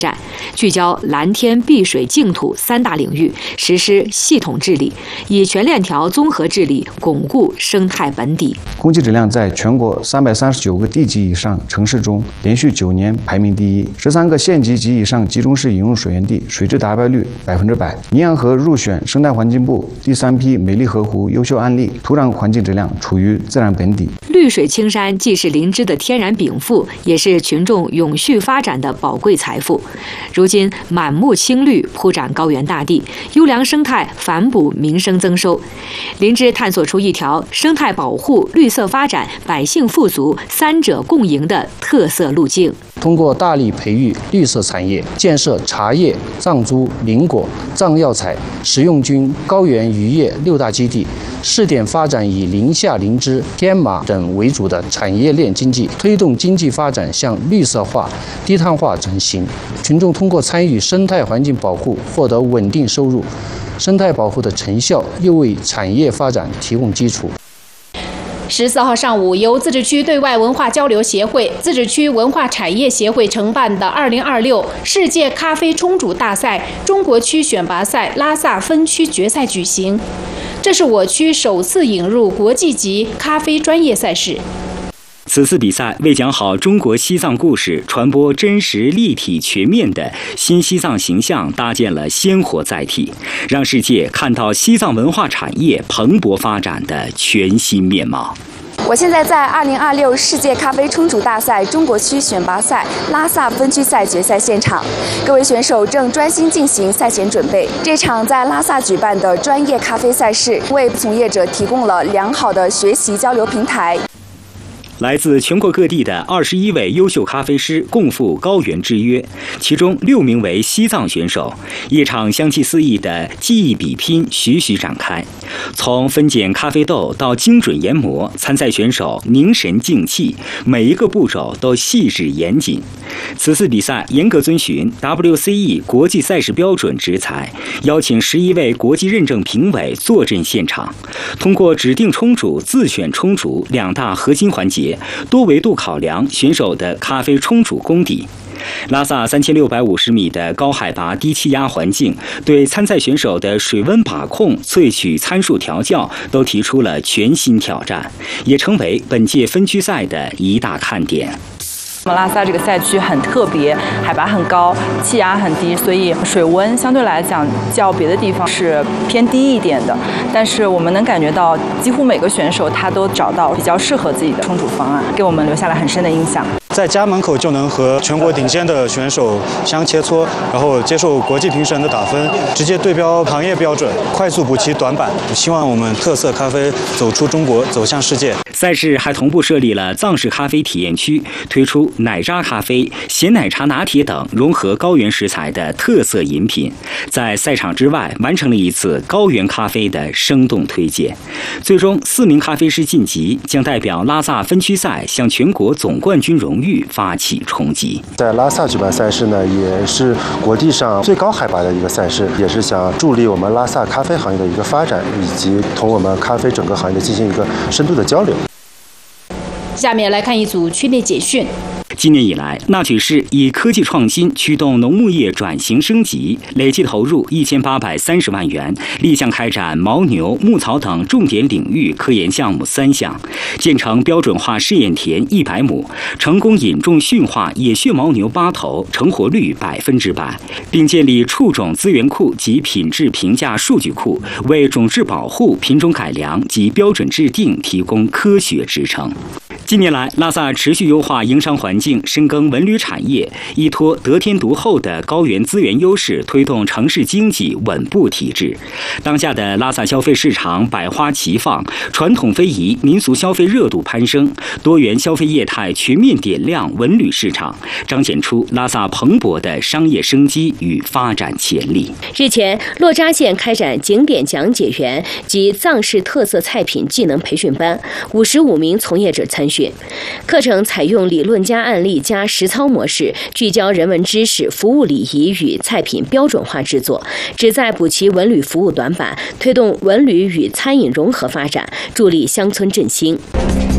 战，聚焦蓝天、碧水、净土3大领域，实施系统治理，以全链条综合治理巩固生态本底。 空气质量在全国339个地级以上城市中连续9年排名第一，13个县级及以上集中式饮用水源地水质达标率100%。宁阳河入选生态环境部第3批美丽河湖优秀案例，土壤环境质量处于自然本底。 绿水青山既是林芝的天然禀赋，也是群众永续发展的宝贵财富。如今满目青绿铺展高原大地，优良生态反哺民生增收。林芝探索出一条生态保护、绿色发展、百姓富足3者共赢的特色路径。 通过大力培育绿色产业，建设茶叶、藏珠、林果、藏药材、食用菌、高原渔业6大基地，试点发展以林下、林芝、天马等为主的产业链经济，推动经济发展向绿色化、低碳化转型。群众通过参与生态环境保护获得稳定收入，生态保护的成效又为产业发展提供基础。 14号上午，由自治区对外文化交流协会、自治区文化产业协会承办的2026世界咖啡冲煮大赛中国区选拔赛拉萨分区决赛举行。这是我区首次引入国际级咖啡专业赛事。 此次比赛为讲好中国西藏故事，传播真实、立体、全面的新西藏形象搭建了鲜活载体，让世界看到西藏文化产业蓬勃发展的全新面貌。 我现在在2026世界咖啡冲煮大赛中国区选拔赛拉萨分区赛决赛现场，各位选手正专心进行赛前准备。这场在拉萨举办的专业咖啡赛事，为从业者提供了良好的学习交流平台。 来自全国各地的21位优秀咖啡师共赴高原之约，其中6名为西藏选手。一场香气四溢的技艺比拼徐徐展开，从分拣咖啡豆到精准研磨，参赛选手凝神静气，每一个步骤都细致严谨。此次比赛严格遵循 WCE 国际赛事标准执裁，邀请11位国际认证评委坐镇现场，通过指定冲煮、自选冲煮2大核心环节，多维度考量选手的咖啡冲煮功底。拉萨3650米的高海拔低气压环境，对参赛选手的水温把控、萃取参数调教都提出了全新挑战，也成为本届分区赛的一大看点。 拉萨这个赛区很特别，海拔很高，气压很低，所以水温相对来讲较别的地方是偏低一点的。但是我们能感觉到，几乎每个选手他都找到比较适合自己的冲煮方案，给我们留下了很深的印象。 在家门口就能和全国顶尖的选手相切磋，然后接受国际评审的打分，直接对标行业标准，快速补齐短板。希望我们特色咖啡走出中国，走向世界。 赛事还同步设立了藏式咖啡体验区，推出奶渣咖啡、咸奶茶拿铁等融合高原食材的特色饮品，在赛场之外完成了一次高原咖啡的生动推荐。最终4名咖啡师晋级，将代表拉萨分区赛向全国总冠军荣誉发起冲击。 在拉萨举办赛事呢，也是国际上最高海拔的一个赛事，也是想助力我们拉萨咖啡行业的一个发展，以及同我们咖啡整个行业进行一个深度的交流。 下面来看一组区内简讯。 今年以来，纳曲市以科技创新驱动农牧业转型升级，累计投入1830万元，立项开展牦牛、牧草等重点领域科研项目3项，建成标准化试验田100亩，成功引种驯化野血牦牛8头，成活率100%，并建立畜种资源库及品质评价数据库，为种质保护、品种改良及标准制定提供科学支撑。近年来，拉萨持续优化营商环境，深耕文旅产业，依托得天独厚的高原资源优势，推动城市经济稳步提质。当下的拉萨消费市场百花齐放，传统非遗、民俗消费热度攀升，多元消费业态全面点亮文旅市场，彰显出拉萨蓬勃的商业生机与发展潜力。 日前，洛扎县开展景点讲解员及藏式特色菜品技能培训班，55名从业者参训。课程采用理论加案例加实操模式，聚焦人文知识、服务礼仪与菜品标准化制作，旨在补齐文旅服务短板，推动文旅与餐饮融合发展，助力乡村振兴。